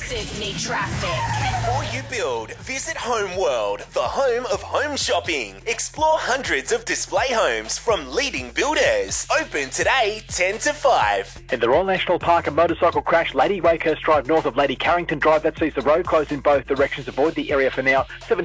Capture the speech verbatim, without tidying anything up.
Sydney traffic. Before you build, visit Home World, the home of home shopping. Explore hundreds of display homes from leading builders. Open today, ten to five. In the Royal National Park, a motorcycle crash, Lady Wakehurst Drive north of Lady Carrington Drive. That sees the road closed in both directions. Avoid the area for now.